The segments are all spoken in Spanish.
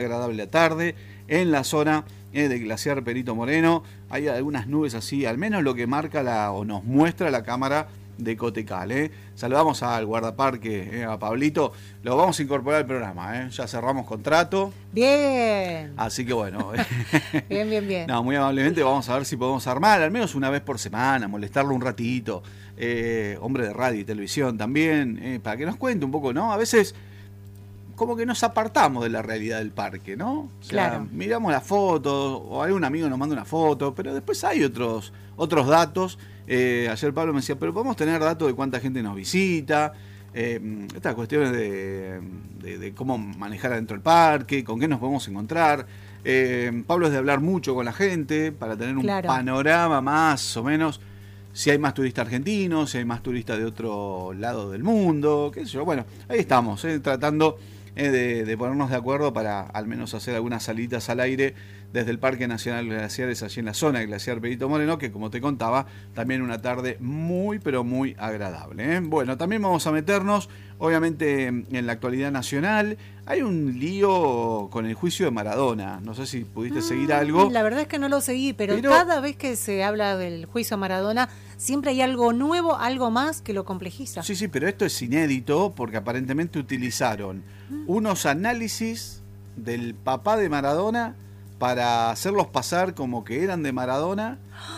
Agradable tarde en la zona de Glaciar Perito Moreno. Hay algunas nubes así, al menos lo que marca o nos muestra la cámara de Cotecal. Saludamos al guardaparque, a Pablito. Lo vamos a incorporar al programa. Ya cerramos contrato. Bien. Así que bueno. Bien. No, muy amablemente vamos a ver si podemos armar, al menos una vez por semana, molestarlo un ratito. Hombre de radio y televisión también, para que nos cuente un poco, ¿no? A veces como que nos apartamos de la realidad del parque, ¿no? O sea, claro. Miramos las fotos, o algún amigo nos manda una foto, pero después hay otros datos. Ayer Pablo me decía, pero podemos tener datos de cuánta gente nos visita, estas cuestiones de cómo manejar adentro del parque, con qué nos podemos encontrar. Pablo es de hablar mucho con la gente para tener un panorama más o menos, si hay más turistas argentinos, si hay más turistas de otro lado del mundo, qué sé yo. Bueno, ahí estamos, tratando de ponernos de acuerdo para al menos hacer algunas salidas al aire desde el Parque Nacional Glaciares, allí en la zona de Glaciar Perito Moreno, que como te contaba, también una tarde muy, pero muy agradable. Bueno, también vamos a meternos, obviamente, en la actualidad nacional. Hay un lío con el juicio de Maradona, no sé si pudiste seguir algo. La verdad es que no lo seguí, pero cada vez que se habla del juicio a Maradona, siempre hay algo nuevo, algo más que lo complejiza. Sí, pero esto es inédito porque aparentemente utilizaron unos análisis del papá de Maradona para hacerlos pasar como que eran de Maradona.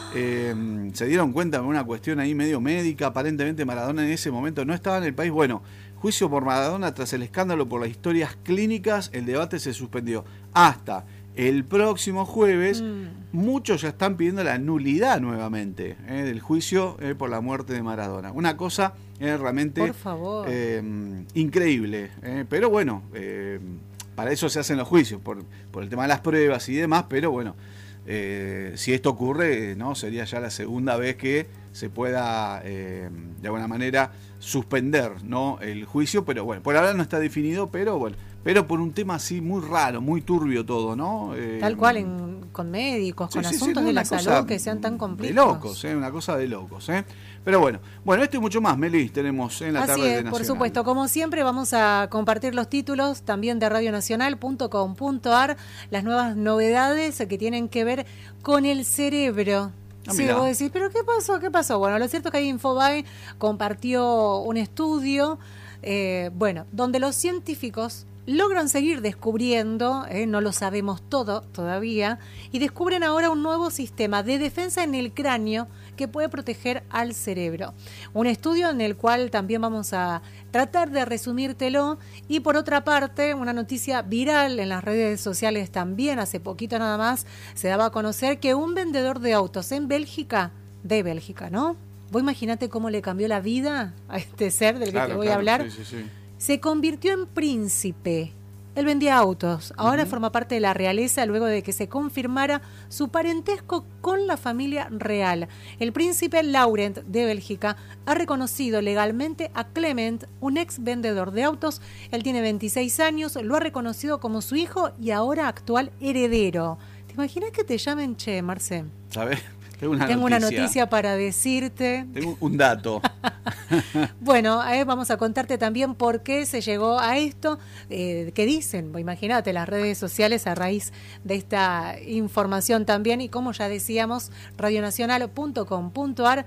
Se dieron cuenta de una cuestión ahí medio médica. Aparentemente Maradona en ese momento no estaba en el país. Bueno, juicio por Maradona tras el escándalo por las historias clínicas. El debate se suspendió hasta el próximo jueves. Muchos ya están pidiendo la nulidad nuevamente del juicio por la muerte de Maradona. Una cosa realmente por favor. Increíble. Pero bueno, para eso se hacen los juicios, por el tema de las pruebas y demás. Pero bueno, si esto ocurre, ¿no? Sería ya la segunda vez que se pueda de alguna manera suspender, ¿no?, el juicio. Pero bueno, por ahora no está definido, pero bueno, pero por un tema así muy raro, muy turbio todo, ¿no? Tal cual, con médicos, con asuntos de la salud que sean tan complejos. De locos, una cosa de locos. Pero bueno, esto y mucho más, Meli, tenemos en la tarde de Nacional. Por supuesto, como siempre vamos a compartir los títulos también de radionacional.com.ar, las nuevas novedades que tienen que ver con el cerebro. Sí, vos decís, ¿pero qué pasó? Bueno, lo cierto es que ahí Infobae compartió un estudio, donde los científicos logran seguir descubriendo, no lo sabemos todo todavía, y descubren ahora un nuevo sistema de defensa en el cráneo que puede proteger al cerebro. Un estudio en el cual también vamos a tratar de resumírtelo. Y por otra parte, una noticia viral en las redes sociales también, hace poquito nada más, se daba a conocer que un vendedor de autos en Bélgica, ¿no? Vos imaginate cómo le cambió la vida a este ser del que te voy a hablar. Sí. Se convirtió en príncipe. Él vendía autos. Ahora forma parte de la realeza luego de que se confirmara su parentesco con la familia real. El príncipe Laurent de Bélgica ha reconocido legalmente a Clement, un ex vendedor de autos. Él tiene 26 años, lo ha reconocido como su hijo y ahora actual heredero. ¿Te imaginas que te llamen, che, Marce? ¿Sabes? Tengo una noticia para decirte. Tengo un dato. Bueno, vamos a contarte también por qué se llegó a esto, que dicen, imagínate, las redes sociales a raíz de esta información también, y como ya decíamos, radionacional.com.ar.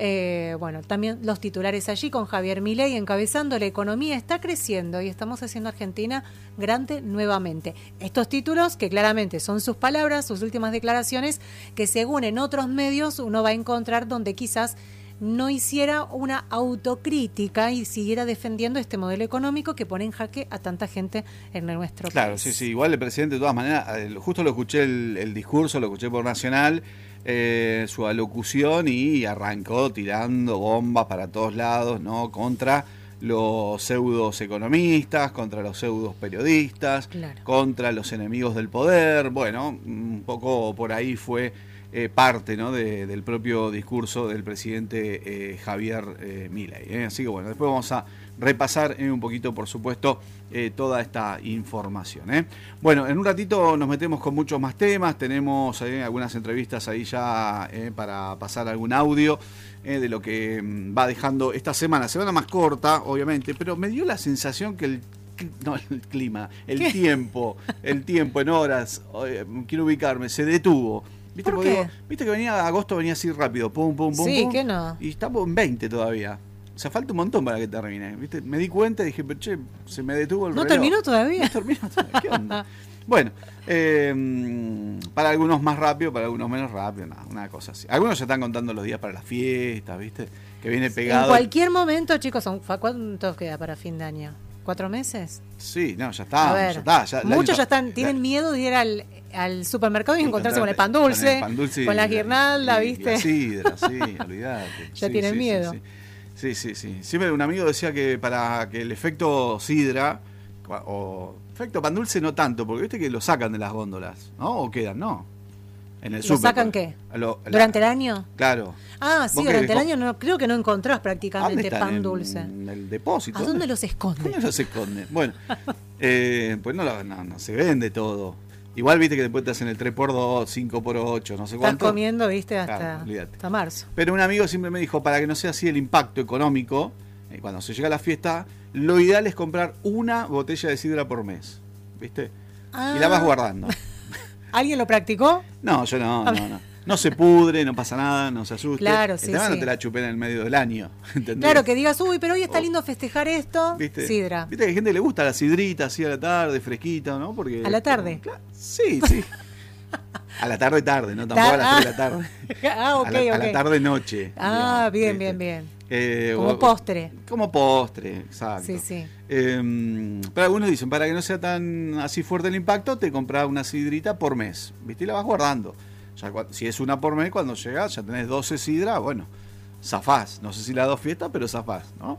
También los titulares allí con Javier Milei encabezando: la economía está creciendo y estamos haciendo Argentina grande nuevamente. Estos títulos que claramente son sus palabras, sus últimas declaraciones, que según en otros medios uno va a encontrar donde quizás no hiciera una autocrítica y siguiera defendiendo este modelo económico que pone en jaque a tanta gente en nuestro país. Claro, sí, igual el presidente de todas maneras, justo lo escuché el discurso, lo escuché por Nacional, su alocución, y arrancó tirando bombas para todos lados, ¿no?, contra los pseudos economistas, contra los pseudos periodistas, contra los enemigos del poder. Bueno, un poco por ahí fue parte, ¿no?, del propio discurso del presidente Javier Milei. Así que bueno, después vamos a repasar un poquito, por supuesto, toda esta información. Bueno, en un ratito nos metemos con muchos más temas. Tenemos algunas entrevistas ahí ya para pasar algún audio de lo que va dejando esta semana. Semana más corta, obviamente, pero me dio la sensación que no el clima, el tiempo en horas, quiero ubicarme, se detuvo. ¿Viste? ¿Por qué? Viste que agosto venía así rápido, pum, pum, pum, sí, pum. ¿qué no? Y estamos en 20 todavía. O sea, falta un montón para que termine. ¿Viste? Me di cuenta y dije, pero che, se me detuvo el reloj. ¿No terminó todavía? No terminó todavía. ¿Qué onda? Bueno, para algunos más rápido, para algunos menos rápido, una cosa así. Algunos ya están contando los días para las fiestas, ¿viste? Que viene pegado. En cualquier momento, chicos, ¿cuántos queda para fin de año? ¿4 meses? Sí, no, ya está. A ver, ya está. Muchos ya tienen miedo de ir al supermercado y encontrarse con el pan dulce, con la guirnalda, ¿viste? La sidra, sí, olvídate. Ya sí, tienen miedo. Sí. Siempre un amigo decía que para que el efecto sidra o efecto pan dulce no tanto, porque viste que lo sacan de las góndolas, ¿no? O quedan, ¿no? En el ¿Lo sacan qué? ¿Durante el año? Claro. Ah, sí, durante el año creo que no encontrás prácticamente pan dulce. En el depósito. ¿A dónde los esconden? ¿Dónde los esconden? Bueno, pues no se vende todo. Igual viste que después te hacen el 3x2, 5x8, no sé cuánto. Estás comiendo, viste, hasta marzo. Pero un amigo siempre me dijo, para que no sea así el impacto económico, cuando se llega a la fiesta, lo ideal es comprar una botella de sidra por mes, ¿viste? Y la vas guardando. ¿Alguien lo practicó? No, yo no. No se pudre, no pasa nada, no se asuste. Claro, sí, no te la chupé en el medio del año, ¿entendés? Claro, que digas, uy, pero hoy está lindo festejar esto, ¿viste? Sidra. Viste que hay gente que le gusta la sidrita así a la tarde, fresquita, ¿no? Porque ¿A la tarde? Sí. A la tarde, no tampoco a las 3 de la tarde. Ok. A la tarde, noche. Ah, digamos, bien. Como postre. Como postre, exacto. Sí. Pero algunos dicen, para que no sea tan así fuerte el impacto, te compras una sidrita por mes, ¿viste? Y la vas guardando. Ya, si es una por mes, cuando llegas ya tenés 12 sidras, bueno, zafás. No sé si las 2 fiestas, pero zafás, ¿no?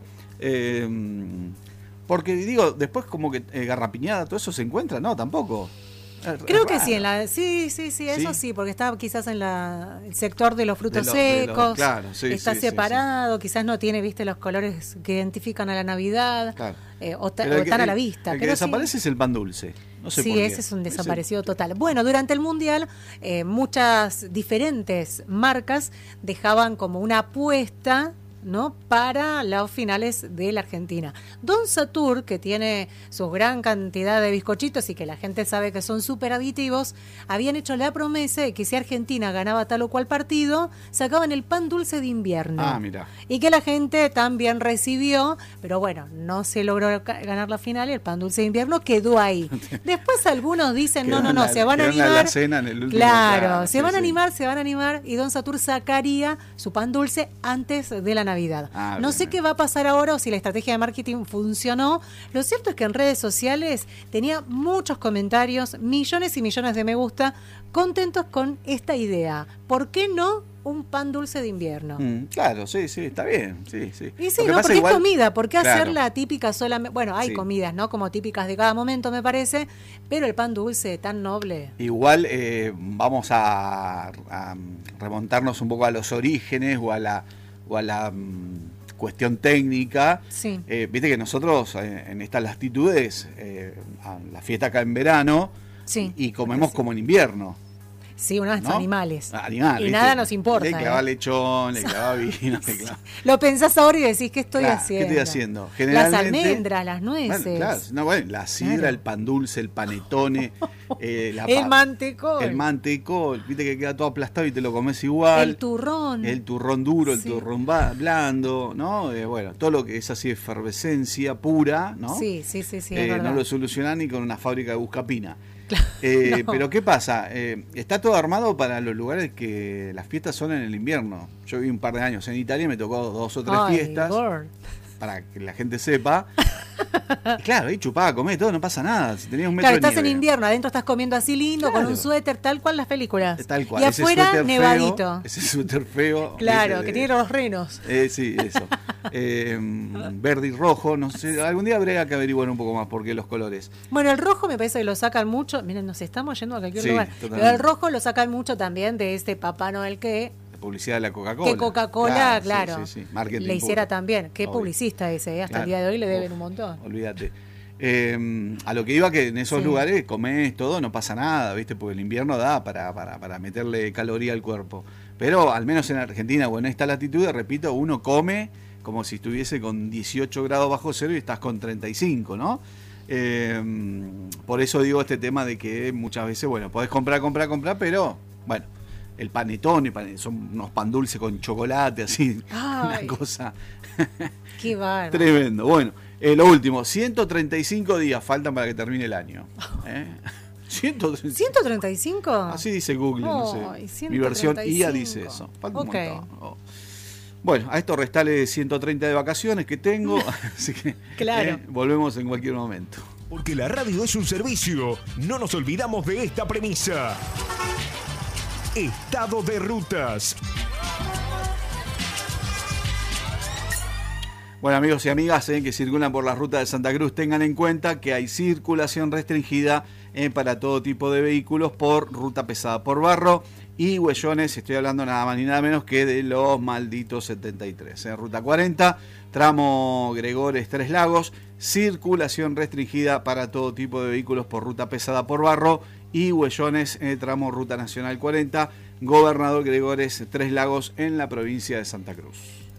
Porque digo, después como que garrapiñada, todo eso se encuentra, no, tampoco. Creo que sí, eso sí, porque está quizás en el sector de los frutos secos, claro, está separado, quizás no tiene, viste, los colores que identifican a la Navidad, claro. o están a la vista. El que desaparece es el pan dulce. No sé por qué. Ese es un desaparecido total. Bueno, durante el Mundial, muchas diferentes marcas dejaban como una apuesta, ¿no?, para los finales de la Argentina. Don Satur, que tiene su gran cantidad de bizcochitos y que la gente sabe que son súper aditivos, habían hecho la promesa de que si Argentina ganaba tal o cual partido, sacaban el pan dulce de invierno. Ah, mira. Y que la gente también recibió, pero bueno, no se logró ganar la final y el pan dulce de invierno quedó ahí. Después algunos dicen, no, se van a animar. Claro, se van a animar y Don Satur sacaría su pan dulce antes de la Navidad. No sé qué va a pasar ahora o si la estrategia de marketing funcionó. Lo cierto es que en redes sociales tenía muchos comentarios, millones y millones de me gusta, contentos con esta idea. ¿Por qué no un pan dulce de invierno? Claro, sí, está bien. Sí. Y sí, no, porque igual, es comida. ¿Por qué hacerla típica solamente? Bueno, hay comidas, ¿no? Como típicas de cada momento, me parece, pero el pan dulce tan noble. Igual vamos a remontarnos un poco a los orígenes o a la cuestión técnica. Sí. Viste que nosotros en estas latitudes la fiesta acá en verano y comemos como en invierno. Sí, unos animales. Y ¿viste? nada nos importa. Le clavaba lechón, le clavaba vino. Lo pensás ahora y decís, ¿qué estoy haciendo? ¿Qué estoy haciendo? Las almendras, las nueces. La sidra, el pan dulce, el panetone. El mantecol. El mantecol. Viste que queda todo aplastado y te lo comes igual. El turrón. El turrón duro, el turrón blando, ¿no? Bueno, todo lo que es así efervescencia pura, ¿no? Sí, no lo solucionan ni con una fábrica de buscapina. No. Pero ¿qué pasa? Está todo armado para los lugares que las fiestas son en el invierno. Yo viví un par de años en Italia y me tocó 2 o 3 fiestas. Para que la gente sepa. Y claro, ahí chupaba, comés, todo, no pasa nada. Si tenías un metro estás de nieve. En invierno, adentro estás comiendo así lindo, con un suéter, tal cual las películas. Tal cual. Y afuera, nevadito. Ese suéter feo. Claro, que tiene los renos. Sí, eso. Verde y rojo, no sé. Algún día habría que averiguar un poco más por qué los colores. Bueno, el rojo me parece que lo sacan mucho. Miren, nos estamos yendo a cualquier lugar. Totalmente. Pero el rojo lo sacan mucho también de este Papá Noel que... Publicidad de la Coca-Cola. Que Coca-Cola, claro, Marketing le hiciera puro. También. Qué publicista ese, hasta el día de hoy le deben un montón. Olvídate. A lo que iba, que en esos lugares comés todo, no pasa nada, ¿viste? Porque el invierno da para meterle caloría al cuerpo. Pero al menos en Argentina o en esta latitud, repito, uno come como si estuviese con 18 grados bajo cero y estás con 35, ¿no? Por eso digo este tema de que muchas veces, bueno, podés comprar, pero, bueno, el panetone, son unos pan dulces con chocolate, así, una cosa. Qué bárbaro. Tremendo. Bueno, lo último, 135 días faltan para que termine el año. 135. Así dice Google, no sé. Mi versión IA dice eso. Falta un montón. Bueno, a esto restale 130 de vacaciones que tengo, así que claro. Volvemos en cualquier momento. Porque la radio es un servicio, no nos olvidamos de esta premisa. Estado de rutas. Bueno, amigos y amigas que circulan por la ruta de Santa Cruz, tengan en cuenta que hay circulación restringida para todo tipo de vehículos por ruta pesada por barro y huellones. Estoy hablando nada más ni nada menos que de los malditos 73. Ruta 40, tramo Gregores Tres Lagos, circulación restringida para todo tipo de vehículos por ruta pesada por barro y huellones, tramo Ruta Nacional 40, Gobernador Gregores Tres Lagos en la provincia de Santa Cruz.